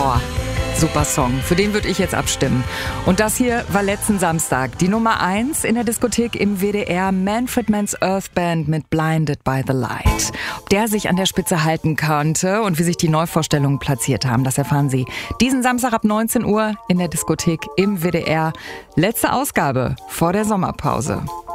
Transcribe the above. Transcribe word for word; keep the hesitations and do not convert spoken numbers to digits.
Boah, super Song. Für den würde ich jetzt abstimmen. Und das hier war letzten Samstag die Nummer eins in der Diskothek im W D R. Manfred Mann's Earth Band mit Blinded by the Light. Ob der sich an der Spitze halten konnte und wie sich die Neuvorstellungen platziert haben, das erfahren Sie diesen Samstag ab neunzehn Uhr in der Diskothek im W D R. Letzte Ausgabe vor der Sommerpause.